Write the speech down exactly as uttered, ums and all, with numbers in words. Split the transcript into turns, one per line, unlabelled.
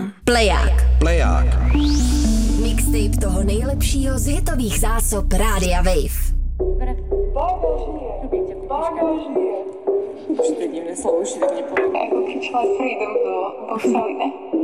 Pleják.
Pleják.
Mixtape toho nejlepšího z hitových zásob Rádia Wave.
Už to divné slovo, už si tak nepoviem.
Ako keď šla Freedom do Boxalina.